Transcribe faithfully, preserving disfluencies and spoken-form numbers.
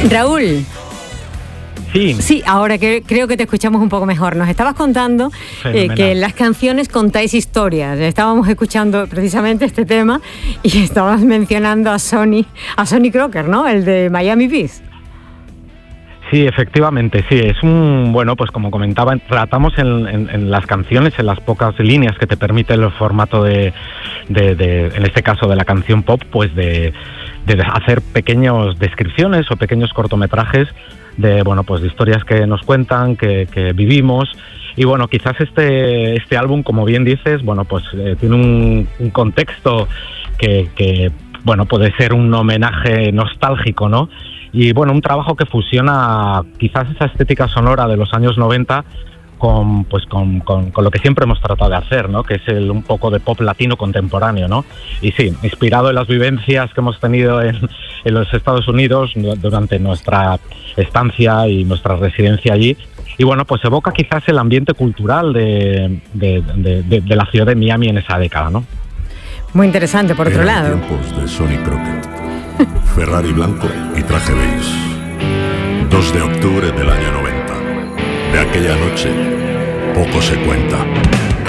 Raúl. Sí. Sí, ahora que creo que te escuchamos un poco mejor. Nos estabas contando eh, que en las canciones contáis historias. Estábamos escuchando precisamente este tema y estabas mencionando a Sonny, a Sonny Crocker, ¿no? El de Miami Vice. Sí, efectivamente, sí. Es un, bueno, pues como comentaba, tratamos en, en, en las canciones, en las pocas líneas que te permite el formato de, de, de en este caso de la canción pop, pues de, de hacer pequeñas descripciones o pequeños cortometrajes de, bueno, pues de historias que nos cuentan, que, que vivimos. Y bueno, quizás este, este álbum, como bien dices, bueno, pues eh, tiene un, un contexto que, que, bueno, puede ser un homenaje nostálgico, ¿no? Y bueno, un trabajo que fusiona quizás esa estética sonora de los años noventa con, pues con, con, con lo que siempre hemos tratado de hacer, ¿no? Que es el, un poco de pop latino contemporáneo, ¿no? Y sí, inspirado en las vivencias que hemos tenido en, en los Estados Unidos durante nuestra estancia y nuestra residencia allí. Y bueno, pues evoca quizás el ambiente cultural de, de, de, de, de la ciudad de Miami en esa década, ¿no? Muy interesante, por otro Eran lado. tiempos de Sonny Crocker. Ferrari blanco y traje beige. dos de octubre del año noventa. De aquella noche, poco se cuenta.